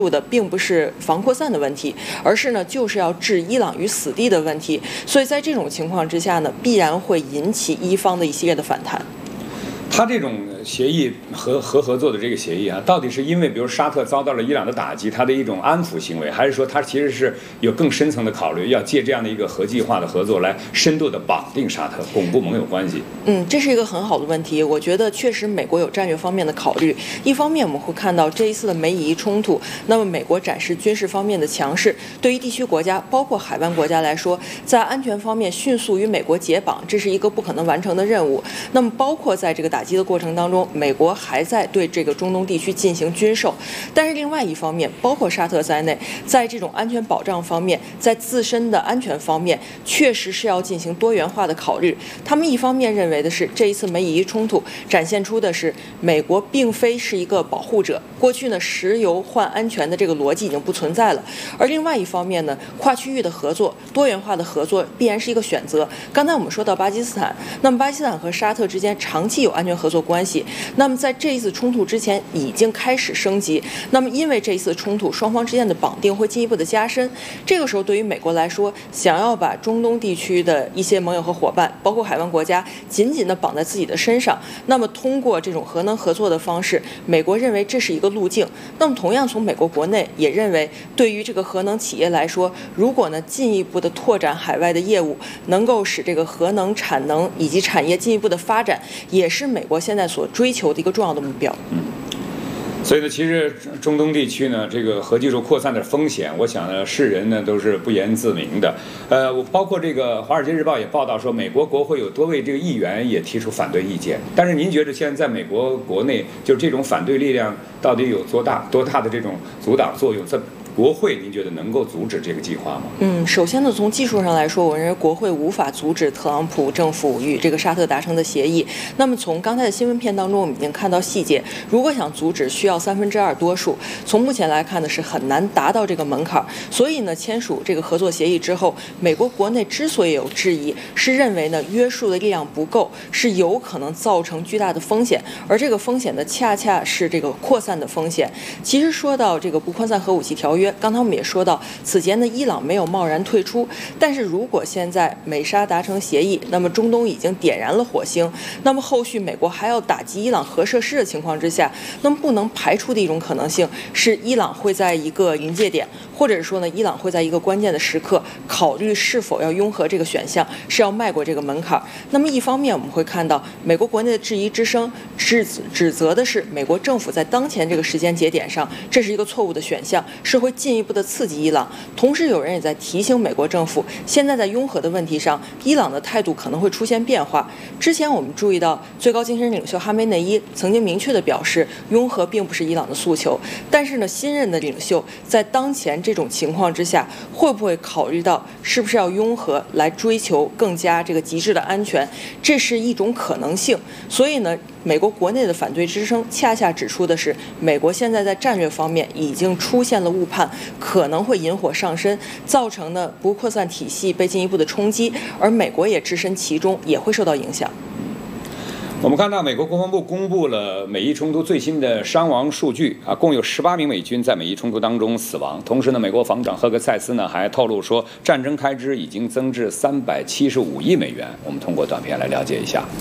的并不是防扩散的问题，而是呢就是要置伊朗于死地的问题。所以在这种情况之下呢，必然会引起伊方的一系列的反弹。 他这种协议合作的这个协议啊，到底是因为比如沙特遭到了伊朗的打击，他的一种安抚行为，还是说他其实是有更深层的考虑，要借这样的一个国际化的合作来深度的绑定沙特，巩固盟友关系？ 这是一个很好的问题。我觉得确实美国有战略方面的考虑。一方面我们会看到这一次的美以伊冲突，那么美国展示军事方面的强势，对于地区国家包括海湾国家来说，在安全方面迅速与美国解绑，这是一个不可能完成的任务。那么包括在这个打击的过程当中，美国还在对这个中东地区进行军售。但是另外一方面，包括沙特在内，在这种安全保障方面，在自身的安全方面，确实是要进行多元化的考虑。他们一方面认为的是，这一次美以伊冲突展现出的是美国并非是一个保护者，过去呢石油换安全的这个逻辑已经不存在了。而另外一方面呢，跨区域的合作、多元化的合作必然是一个选择。刚才我们说到巴基斯坦，那么巴基斯坦和沙特之间长期有安全合作关系，那么在这一次冲突之前已经开始升级。那么因为这一次冲突，双方之间的绑定会进一步的加深。这个时候对于美国来说，想要把中东地区的一些盟友和伙伴，包括海湾国家，紧紧地绑在自己的身上，那么通过这种核能合作的方式，美国认为这是一个路径。那么同样从美国国内也认为，对于这个核能企业来说，如果呢进一步的拓展海外的业务，能够使这个核能产能以及产业进一步的发展，也是美国现在所追求的一个重要的目标。 所以呢，其实中东地区呢，这个核技术扩散的风险，我想呢，世人呢都是不言自明的。包括这个《华尔街日报》也报道说，美国国会有多位这个议员也提出反对意见。但是您觉得现在在美国国内，就这种反对力量到底有多大的这种阻挡作用？在国会，您觉得能够阻止这个计划吗？ 首先呢，从技术上来说，我认为国会无法阻止特朗普政府与这个沙特达成的协议。那么从刚才的新闻片当中，我们已经看到细节，如果想阻止，需要2/3多数。从目前来看呢，是很难达到这个门槛。所以呢，签署这个合作协议之后，美国国内之所以有质疑，是认为呢约束的力量不够，是有可能造成巨大的风险。而这个风险呢，恰恰是这个扩散的风险。其实说到这个不扩散核武器条约，刚才我们也说到，此前呢伊朗没有贸然退出，但是如果现在美沙达成协议，那么中东已经点燃了火星，那么后续美国还要打击伊朗核设施的情况之下，那么不能排除的一种可能性是伊朗会在一个临界点，或者说呢伊朗会在一个关键的时刻考虑是否要拥核这个选项，是要迈过这个门槛。那么一方面我们会看到美国国内的质疑之声指责的是美国政府在当前这个时间节点上，这是一个错误的选项，是会进一步的刺激伊朗。同时有人也在提醒美国政府，现在在拥核的问题上，伊朗的态度可能会出现变化。之前我们注意到最高精神领袖哈梅内伊曾经明确地表示，拥核并不是伊朗的诉求。但是呢，新任的领袖在当前这种情况之下，会不会考虑到是不是要拥核来追求更加这个极致的安全，这是一种可能性。所以呢，美国国内的反对之声恰恰指出的是，美国现在在战略方面已经出现了误判，可能会引火上身，造成呢不扩散体系被进一步的冲击，而美国也置身其中，也会受到影响。 我们看到美国国防部公布了美伊冲突最新的伤亡数据啊，共有18名美军在美伊冲突当中死亡。同时呢，美国防长赫克塞斯呢还透露说，战争开支已经增至375亿美元。我们通过短片来了解一下。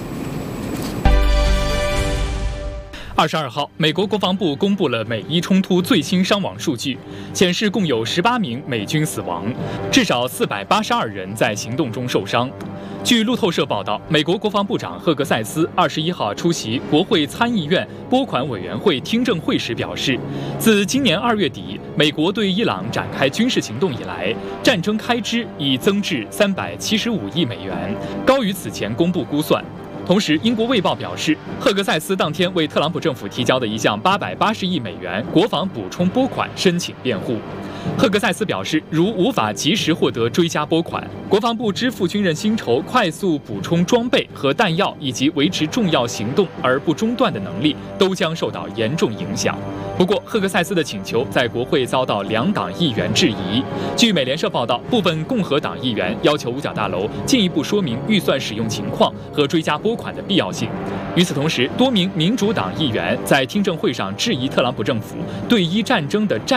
22号，美国国防部公布了美伊冲突最新伤亡数据，显示共有18名美军死亡，至少482人在行动中受伤。据路透社报道，美国国防部长赫克塞斯21号出席国会参议院拨款委员会听证会时表示，自今年2月底美国对伊朗展开军事行动以来，战争开支已增至375亿美元，高于此前公布估算。同时，英国卫报表示，赫克塞斯当天为特朗普政府提交的一项880亿美元国防补充拨款申请辩护。赫克塞斯表示，如无法及时获得追加拨款，国防部支付军人薪酬、快速补充装备和弹药以及维持重要行动而不中断的能力都将受到严重影响。不过，赫克塞斯的请求在国会遭到2党议员质疑。据美联社报道，部分共和党议员要求五角大楼进一步说明预算使用情况和追加拨款的必要性。与此同时，多名民主党议员在听证会上质疑特朗普政府对伊战争的